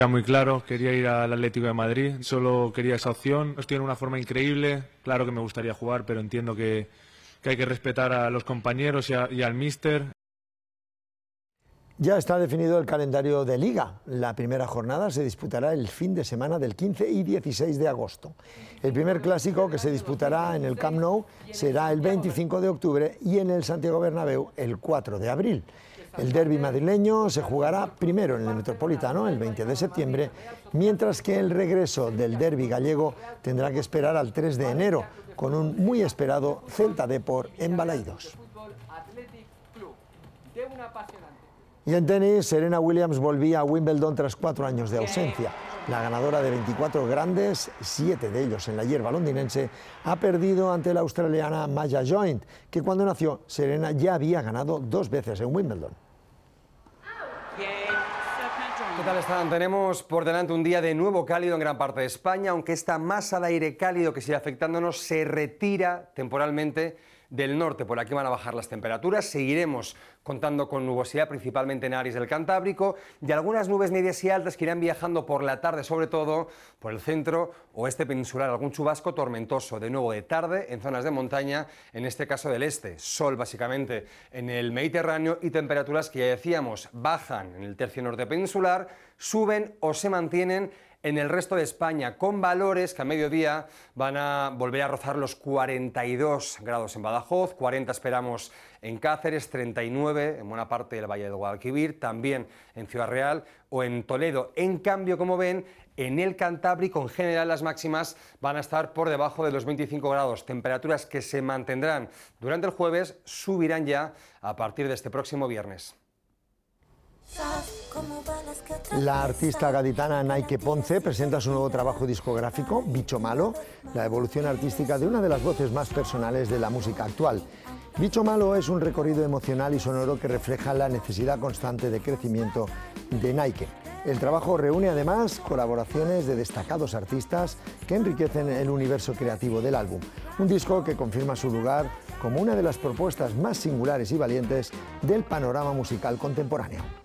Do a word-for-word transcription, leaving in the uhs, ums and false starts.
Era muy claro, quería ir al Atlético de Madrid, solo quería esa opción. Estoy en una forma increíble, claro que me gustaría jugar, pero entiendo que, que hay que respetar a los compañeros y, a, y al míster. Ya está definido el calendario de Liga. La primera jornada se disputará el fin de semana del quince y dieciséis de agosto. El primer clásico, que se disputará en el Camp Nou, será el veinticinco de octubre y en el Santiago Bernabéu el cuatro de abril. El derbi madrileño se jugará primero en el Metropolitano el veinte de septiembre, mientras que el regreso del derbi gallego tendrá que esperar al tres de enero, con un muy esperado Celta Depor en Balaídos. Y en tenis, Serena Williams volvía a Wimbledon tras cuatro años de ausencia. La ganadora de veinticuatro grandes, siete de ellos en la hierba londinense, ha perdido ante la australiana Maya Joint, que cuando nació Serena ya había ganado dos veces en Wimbledon. ¿Qué tal están? Tenemos por delante un día de nuevo cálido en gran parte de España, aunque esta masa de aire cálido que sigue afectándonos se retira temporalmente del norte. Por aquí van a bajar las temperaturas, seguiremos contando con nubosidad principalmente en áreas del Cantábrico y algunas nubes medias y altas que irán viajando por la tarde, sobre todo por el centro oeste peninsular, algún chubasco tormentoso de nuevo de tarde en zonas de montaña, en este caso del este, sol básicamente en el Mediterráneo y temperaturas que ya decíamos bajan en el tercio norte peninsular, suben o se mantienen en el resto de España, con valores que a mediodía van a volver a rozar los cuarenta y dos grados en Badajoz, cuarenta esperamos en Cáceres, treinta y nueve en buena parte del Valle de Guadalquivir, también en Ciudad Real o en Toledo. En cambio, como ven, en el Cantábrico en general las máximas van a estar por debajo de los veinticinco grados, temperaturas que se mantendrán durante el jueves, subirán ya a partir de este próximo viernes. La artista gaditana Naike Ponce presenta su nuevo trabajo discográfico, Bicho Malo, la evolución artística de una de las voces más personales de la música actual. Bicho Malo es un recorrido emocional y sonoro que refleja la necesidad constante de crecimiento de Naike. El trabajo reúne además colaboraciones de destacados artistas que enriquecen el universo creativo del álbum. Un disco que confirma su lugar como una de las propuestas más singulares y valientes del panorama musical contemporáneo.